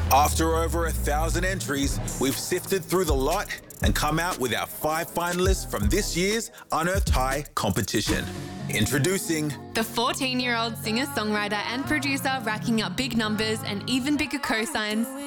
After over 1,000 entries, we've sifted through the lot and come out with our 5 finalists from this year's Unearthed High competition. Introducing the 14-year-old singer-songwriter and producer racking up big numbers and even bigger cosigns,